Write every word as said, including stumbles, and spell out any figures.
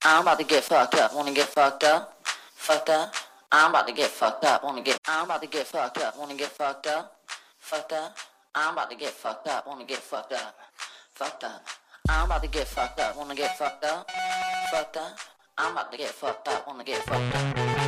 I'm about to get fucked up. Wanna get fucked up? Fucked up. I'm about to get fucked up. Wanna get. I'm about to get fucked up. Wanna get fucked up? Fucked up. I'm about to get fucked up. Wanna get fucked up? Fucked up. I'm about to get fucked up. Wanna get fucked up? Fucked up. I'm about to get fucked up. Wanna get fucked up?